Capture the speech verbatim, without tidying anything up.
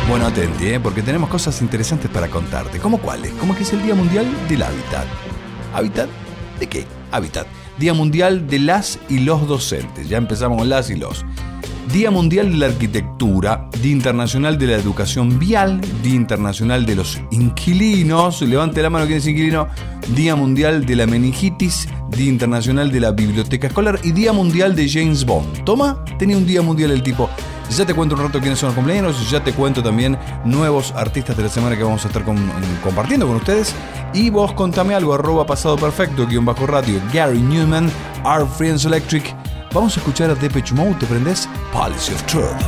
Bueno, atenti, ¿eh? Porque tenemos cosas interesantes para contarte. ¿Cómo cuáles? ¿Cómo que es el Día Mundial del Hábitat? ¿Hábitat? ¿De qué? Hábitat. Día Mundial de las y los docentes. Ya empezamos con las y los. Día Mundial de la Arquitectura, Día Internacional de la Educación Vial, Día Internacional de los Inquilinos, levante la mano quien es inquilino, Día Mundial de la Meningitis, Día Internacional de la Biblioteca Escolar y Día Mundial de James Bond. Toma, tenía un día mundial el tipo. Ya te cuento un rato quiénes son los cumpleaños, ya te cuento también nuevos artistas de la semana que vamos a estar con, compartiendo con ustedes. Y vos contame algo, arroba pasado perfecto, guión bajo radio, Gary Newman, Our Friends Electric. Vamos a escuchar a Depeche Mode, ¿te prendés? Policy of Truth.